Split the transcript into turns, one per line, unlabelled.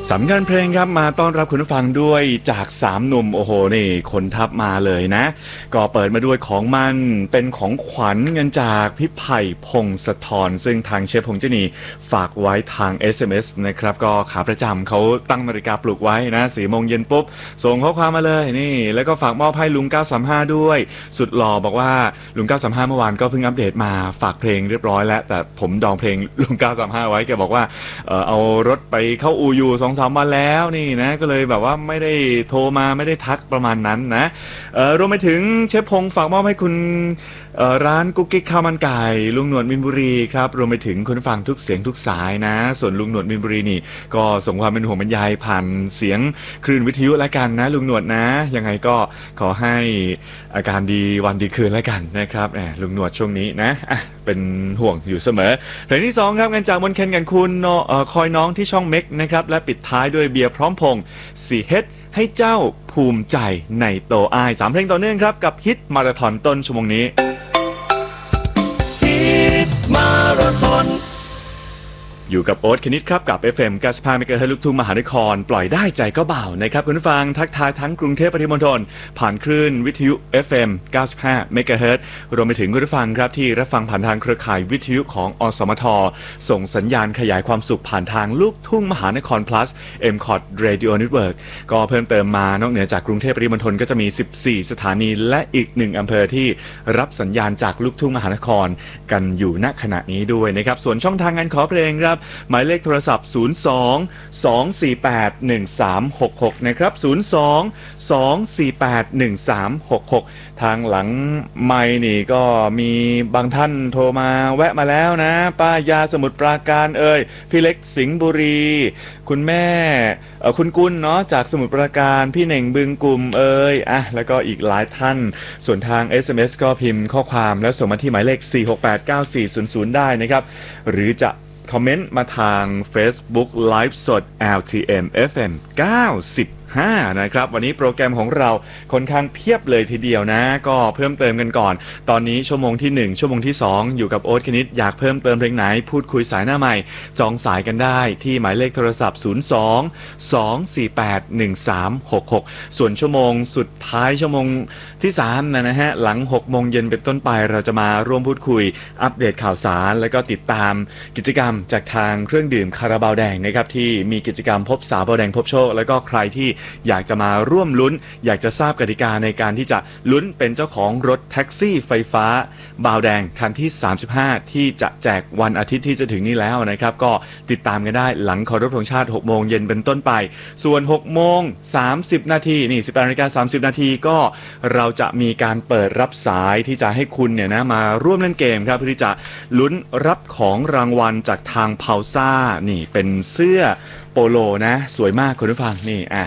สำคัญเพลงครับมาต้อนรับคุณผู้ฟังด้วยจาก3หนุ่มโอ้โหนี่คนทัพมาเลยนะก็เปิดมาด้วยของมันเป็นของขวัญเงินจากพี่ไผ่พงศธรซึ่งทางเชฟพงษ์เจนีฝากไว้ทาง SMS นะครับก็ขาประจำเขาตั้งนาฬิกาปลุกไว้นะ4 โมงเย็นปุ๊บส่งข้อความมาเลยนี่แล้วก็ฝากมอบให้ลุง935ด้วยสุดหล่อบอกว่าลุง935เมื่อวานก็เพิ่งอัปเดตมาฝากเพลงเรียบร้อยแล้วแต่ผมดองเพลงลุง935ไว้แกบอกว่าเอารถไปเข้าอู่อยู่2-3 วันแล้วนี่นะก็เลยแบบว่าไม่ได้โทรมาไม่ได้ทักประมาณนั้นนะรวมไปถึงเชฟพงษ์ฝากมอบให้คุณร้านกุ๊กกิ๊กข้าวมันไก่ลุงหนวดมินบุรีครับรวมไปถึงคนฟังทุกเสียงทุกสายนะส่วนลุงหนวดมินบุรีนี่ก็ส่งความเป็นห่วงบรรยายผ่านเสียงคลื่นวิทยุแล้วกันนะลุงหนวดนะยังไงก็ขอให้อาการดีวันดีคืนแล้วกันนะครับลุงหนวดช่วงนี้นะเป็นห่วงอยู่เสมอเพลงที่2ครับงานจากมนเคนกันคุณคอยน้องที่ช่องเม็กนะครับและปิดท้ายด้วยเบียร์พร้อมพงษ์4เฮ็ดให้เจ้าภูมิใจในโตอ้าย3เพลงต่อเนื่องครับกับฮิตมาราธอนต้นชั่วโมงนี้ฮิตมาราธอนอยู่กับโอ๊ตคณิตครับกับ FM 95 MHz ลูกทุ่งมหานครปล่อยได้ใจก็เบานะครับคุณผู้ฟังทักทายทั้งกรุงเทพปริมณฑลผ่านคลื่นวิทยุ FM 95 MHz รวมไปถึงคุณผู้ฟังครับที่รับฟังผ่านทางเครือข่ายวิทยุของอสมทส่งสัญญาณขยายความสุขผ่านทางลูกทุ่งมหานคร plus MCOT Radio Network ก็เพิ่มเติมมานอกเหนือจากกรุงเทพปริมณฑลก็จะมี14สถานีและอีก1อำเภอที่รับสัญญาณจากลูกทุ่งมหานครกันอยู่ณขณะนี้ด้วยนะครับส่วนช่องทางการขอเพลงครับหมายเลขโทรศัพท์02-248-1366นะครับ02-248-1366ทางหลังไมค์นี่ก็มีบางท่านโทรมาแวะมาแล้วนะป้ายาสมุทรปราการพี่เล็กสิงห์บุรีคุณแม่คุณกุลเนาะจากสมุทรปราการพี่เหน่งบึงกลุ่มแล้วก็อีกหลายท่านส่วนทาง SMS ก็พิมพ์ข้อความแล้วส่งมาที่หมายเลข4689400ได้นะครับหรือจะคอมเมนต์มาทาง Facebook Live สด LTM FM 95 นะครับวันนี้โปรแกรมของเราค่อนข้างเพียบเลยทีเดียวนะก็เพิ่มเติมกันก่อนตอนนี้ชั่วโมงที่1ชั่วโมงที่2อยู่กับโอ๊ตคณิตอยากเพิ่มเติมเพลงไหนพูดคุยสายหน้าใหม่จองสายกันได้ที่หมายเลขโทรศัพท์02-248-1366ส่วนชั่วโมงสุดท้ายชั่วโมงที่3นะฮะหลัง 6 โมงเย็นเป็นต้นไปเราจะมาร่วมพูดคุยอัปเดตข่าวสารแล้วก็ติดตามกิจกรรมจากทางเครื่องดื่มคาราบาวแดงนะครับที่มีกิจกรรมพบสาวบาวแดงพบโชคแล้วก็ใครที่อยากจะมาร่วมลุ้นอยากจะทราบกติกาในการที่จะลุ้นเป็นเจ้าของรถแท็กซี่ไฟฟ้าบาวแดงคันที่35ที่จะแจกวันอาทิตย์ที่จะถึงนี้แล้วนะครับก็ติดตามกันได้หลังเคารพธงชาติ 6 โมงเย็นเป็นต้นไปส่วน 6 โมง 30 นาทีนี่ 18:30 นาทีก็เราจะมีการเปิดรับสายที่จะให้คุณเนี่ยนะมาร่วมเล่นเกมครับเพื่อที่จะลุ้นรับของรางวัลจากทางเพาซ่านี่เป็นเสื้อโปโลนะสวยมากคุณผู้ฟังนี่